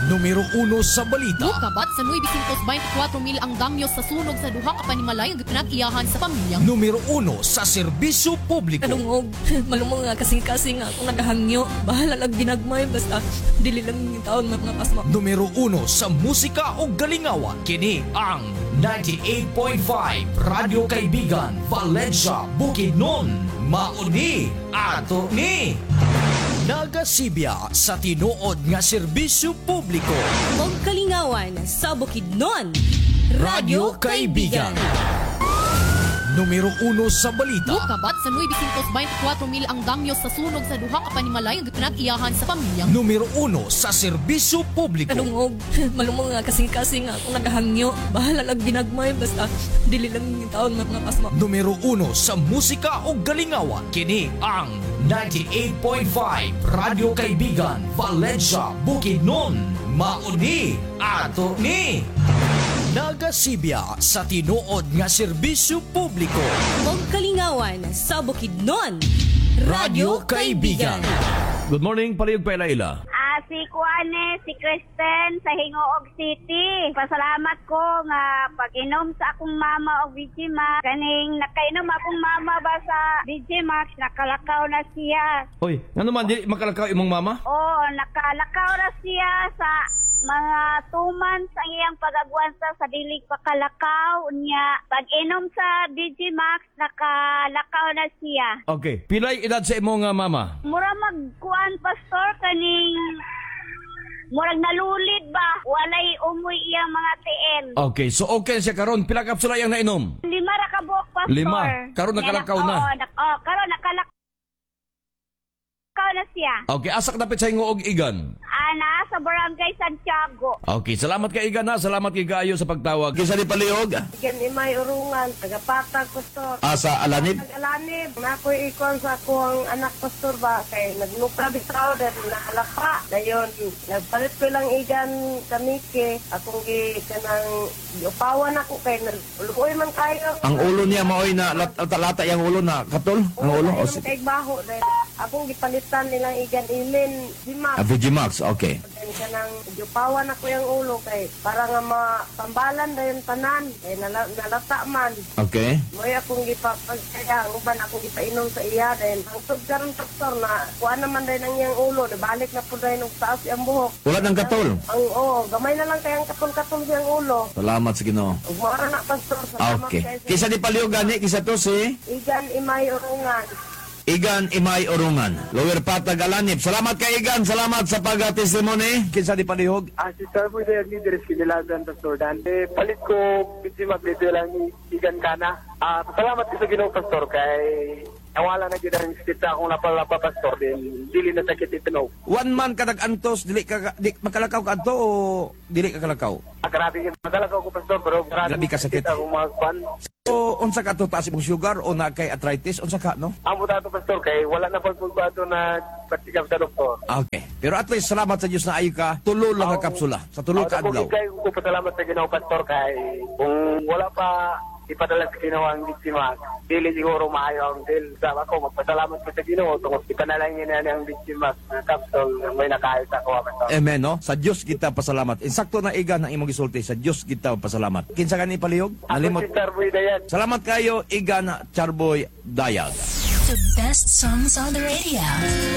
Numero 1 sa balita. Kabat sa 924 mil ang damyo sa sunog sa duha ka panimalay nga pinag-iyahan sa pamilya. Numero 1 sa serbisyo publiko. Kalungog, malumong nga kasing-kasing nga kung nagahangyo. Bahala lang ginagmay, basta dili lang yung taon mga pasma. Numero 1 sa musika o galingawan. Kini ang 98.5 Radyo Kaibigan, Valencia, Bukidnon. Mauni ato ni nagasibya sa tinuod nga serbisyo publiko. Og kalingawan sa Bukidnon. Radyo Kaibigan. Numero 1 sa balita. Kabat sa 924 mil ang damyo sa sunog sa duha ka panimalay nga pinag-iyahan sa pamilya. Numero 1 sa serbisyo publiko. Kalungog, malumong nga kasing-kasing nga kung nagahangyo. Bahala lang ginagmay, basta dili lang yung taon mga pasma. Numero 1 sa musika o galingawan. Kini ang 98.5 Radyo Kaibigan, Valencia, Bukidnon. Mauni ato ni nagasibya sa tinuod nga serbisyo publiko. Og kalingawan sa Bukidnon. Radyo Kaibigan. Good morning, Palihog pa Ila. Si Kuane, si Kristen sa Hingoog City. Pasalamat ko nga pag-inom sa akong mama og Vigimax. Kaning nakainom akong mama ba sa Vigimax, nakalakaw na siya. Hoy, ano man, di makalakaw imong mama? Oo, nakalakaw na siya sa mga 2 months ang iyang pagagwansa sa dilig pakalakaw niya. Pag-inom sa Vigimax, nakalakaw na siya. Okay, pilay edad sa imong mama? Mura magkuan, pastor, kaning murag nalulid ba? Walay umuy iyang mga TN. Okay, so okay siya karon. Pila kapsula yang nainom? 5 ra ka buok, pastor. 5? Karon nakalakaw na? Karon nakalakaw na siya. Okay, asak dapit sa ingo og igan. Ana, sa Barangay Santiago. Okay, salamat kay igan ha. Salamat kay Gayo sa pagtawag. Kisa ni Palihog? Igan imay urungan, tagapatag pastor. Sa Alanib? Alanib, nakoy ikon sa akong anak pastor ba, kay nagnukra bitaw, dahil nakalapa. Dayon, nagpalit ko lang igan kamike, akong kanang upawan ako, kay luoy man kayo. Ang ulo niya maoy na lata yung ulo na katol? Ang ulo? Oo, kay baho, dahil akong gipalitan nilang igan ilin, Vigimax. Vigimax, okay. Then kanang upawan ako yung ulo, kay para nga matambalan dayon tanan, kay nalata man. Okay. Mo'y akong gipapagkaya, ang uban akong gipainom sa iya, dahil ang karon pastor na kuha naman dahil ang iyang ulo, balik na po dahil ng taas iyang buhok. Wala ng katol? Gamay na lang kayang katol-katol siyang ulo. Salamat sa Ginoo. Ug maara na pastor, salamat Okay. kayo sa Kisa ni Palihog gani, kisa to si Igan Imay Urungan. Igan Imay Urungan. Lower Patag Alanib. Salamat kay Igan. Salamat sa pag-testimony. Kinsa di Palihog? Si Sir po yung leader is kinilagan Pastor Dante. Palit ko, bitsi magbito lang ni Igan Kana. Salamat ko sa Ginoo Pastor kay nawala na gina ang skita akong napalapa Pastor. Dili na sakit itinog. 1 month ka nag-antos, di makalakaw ka anto o dili ka kalakaw? Grabe yung magalakaw ko Pastor pero Grabe ka sakit. akong mga kwan. So, unsa ka to taas imong sugar o na kay arthritis? Unsa ka, no? Amo tato Pastor kay wala na pagpagbato na patikap sa doktor. Okay. Pero at least salamat sa Diyos na ayo ka. Tulo lang ka kapsula. Sa tulo ka adlaw. Kay ko pasalamat sa Ginoo Pastor kay kung wala pa ipadala sa Ginoo ang biktima, dili siguro maayo ang deal. Sa ako, magpasalamat ko sa Ginoo tungod ipanalangin na ang biktima na capsule na may nakahit ako. Pastor. Amen, no? Sa Diyos kita pasalamat. Insakto na Igan ang imong gisulti. Sa Diyos kita pasalamat. Kinsa ka ni Palihog? Ako si Sir Boy Dayan. Salamat kayo, Igan Charboy Dayag. The best songs on the radio.